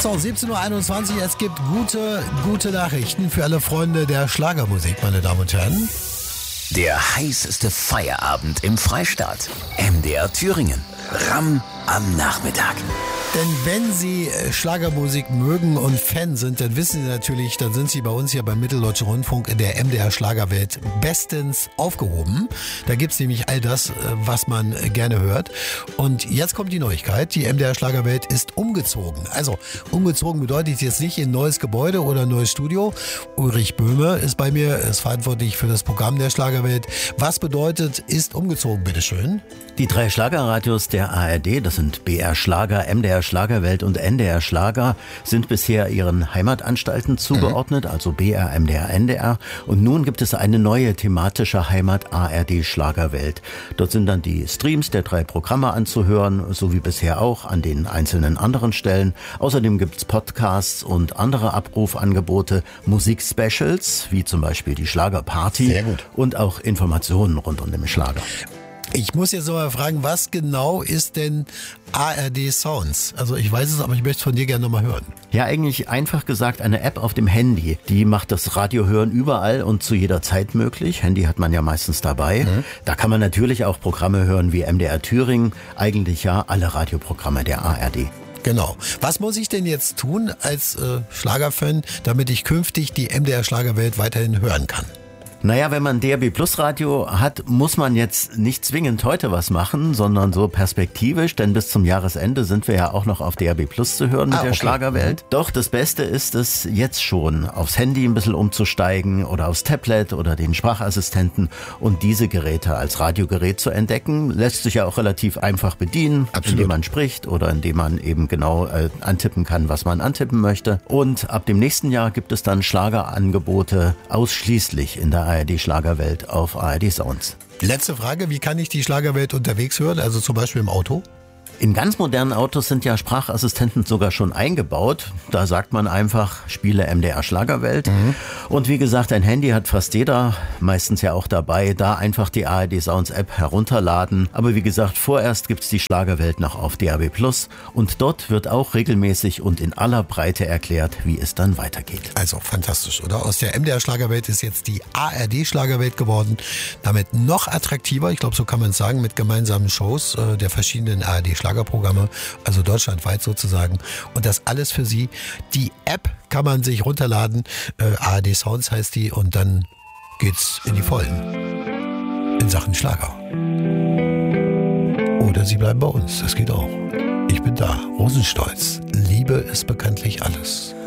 So, 17.21 Uhr. Es gibt gute Nachrichten für alle Freunde der Schlagermusik, meine Damen und Herren. Der heißeste Feierabend im Freistaat. MDR Thüringen. Ramm am Nachmittag. Denn wenn Sie Schlagermusik mögen und Fan sind, dann wissen Sie natürlich, dann sind Sie bei uns hier beim Mitteldeutschen Rundfunk in der MDR Schlagerwelt bestens aufgehoben. Da gibt's nämlich all das, was man gerne hört. Und jetzt kommt die Neuigkeit, die MDR Schlagerwelt ist umgezogen. Also umgezogen bedeutet jetzt nicht in ein neues Gebäude oder ein neues Studio. Ulrich Böhme ist bei mir, ist verantwortlich für das Programm der Schlagerwelt. Was bedeutet, ist umgezogen, bitteschön? Die 3 Schlagerradios der ARD, das sind BR Schlager, MDR Schlagerwelt und NDR Schlager, sind bisher ihren Heimatanstalten zugeordnet, also BR, MDR, NDR. Und nun gibt es eine neue thematische Heimat ARD Schlagerwelt. Dort sind dann die Streams der 3 Programme anzuhören, so wie bisher auch an den einzelnen anderen Stellen. Außerdem gibt's Podcasts und andere Abrufangebote, Musikspecials, wie zum Beispiel die Schlagerparty. Sehr gut. Und auch Informationen rund um den Schlager. Ich muss jetzt noch mal fragen, was genau ist denn ARD Sounds? Also ich weiß es, aber ich möchte es von dir gerne noch mal hören. Ja, eigentlich einfach gesagt eine App auf dem Handy. Die macht das Radiohören überall und zu jeder Zeit möglich. Handy hat man ja meistens dabei. Da kann man natürlich auch Programme hören wie MDR Thüringen. Eigentlich ja alle Radioprogramme der ARD. Genau. Was muss ich denn jetzt tun als Schlagerfan, damit ich künftig die MDR Schlagerwelt weiterhin hören kann? Naja, wenn man DAB Plus Radio hat, muss man jetzt nicht zwingend heute was machen, sondern so perspektivisch, denn bis zum Jahresende sind wir ja auch noch auf DAB Plus zu hören mit der Schlagerwelt. Doch das Beste ist es jetzt schon, aufs Handy ein bisschen umzusteigen oder aufs Tablet oder den Sprachassistenten und diese Geräte als Radiogerät zu entdecken. Lässt sich ja auch relativ einfach bedienen, indem man spricht oder indem man eben genau antippen kann, was man antippen möchte. Und ab dem nächsten Jahr gibt es dann Schlagerangebote ausschließlich in der ARD Schlagerwelt auf ARD Sounds. Letzte Frage, wie kann ich die Schlagerwelt unterwegs hören, also zum Beispiel im Auto? In ganz modernen Autos sind ja Sprachassistenten sogar schon eingebaut. Da sagt man einfach, spiele MDR Schlagerwelt. Und wie gesagt, ein Handy hat fast jeder, meistens ja auch dabei. Da einfach die ARD Sounds App herunterladen. Aber wie gesagt, vorerst gibt's die Schlagerwelt noch auf DAB+. Und dort wird auch regelmäßig und in aller Breite erklärt, wie es dann weitergeht. Also fantastisch, oder? Aus der MDR Schlagerwelt ist jetzt die ARD Schlagerwelt geworden. Damit noch attraktiver, ich glaube, so kann man es sagen, mit gemeinsamen Shows der verschiedenen ARD Schlagerprogramme, also deutschlandweit sozusagen. Und das alles für Sie. Die App kann man sich runterladen. ARD Sounds heißt die. Und dann geht's in die Vollen. In Sachen Schlager. Oder Sie bleiben bei uns. Das geht auch. Ich bin da. Rosenstolz. Liebe ist bekanntlich alles.